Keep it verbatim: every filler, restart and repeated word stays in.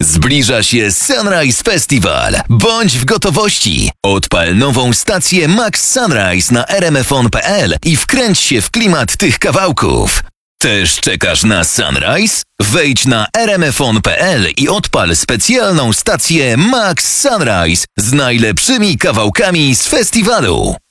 Zbliża się Sunrise Festival. Bądź w gotowości. Odpal nową stację Max Sunrise na r m f on kropka p l i wkręć się w klimat tych kawałków. Też czekasz na Sunrise? Wejdź na r m f on kropka p l i odpal specjalną stację Max Sunrise z najlepszymi kawałkami z festiwalu.